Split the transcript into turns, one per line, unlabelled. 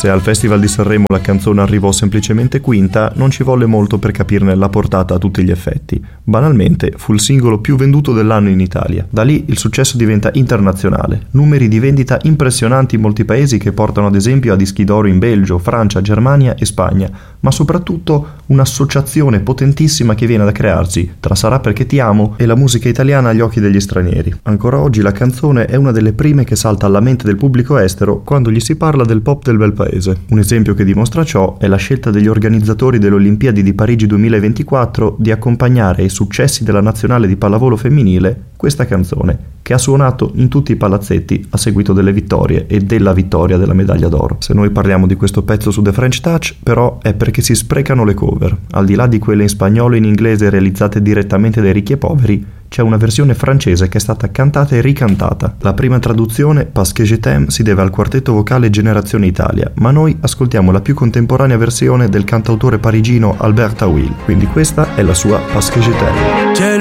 Se al Festival di Sanremo la canzone arrivò semplicemente quinta, non ci volle molto per capirne la portata a tutti gli effetti. Banalmente, fu il singolo più venduto dell'anno in Italia. Da lì il successo diventa internazionale. Numeri di vendita impressionanti in molti paesi che portano ad esempio a dischi d'oro in Belgio, Francia, Germania e Spagna, ma soprattutto un'associazione potentissima che viene da crearsi tra Sarà perché ti amo e la musica italiana agli occhi degli stranieri. Ancora oggi la canzone è una delle prime che salta alla mente del pubblico estero quando gli si parla del pop del bel paese. Un esempio che dimostra ciò è la scelta degli organizzatori delle Olimpiadi di Parigi 2024 di accompagnare ai successi della nazionale di pallavolo femminile questa canzone, che ha suonato in tutti i palazzetti a seguito delle vittorie e della vittoria della medaglia d'oro. Se noi parliamo di questo pezzo su The French Touch, però è perché si sprecano le cover. Al di là di quelle in spagnolo e in inglese realizzate direttamente dai ricchi e poveri, c'è una versione francese che è stata cantata e ricantata. La prima traduzione, Parce que je t'aime, si deve al quartetto vocale Generazione Italia, ma noi ascoltiamo la più contemporanea versione del cantautore parigino Albert Tawil, quindi questa è la sua Parce que je t'aime.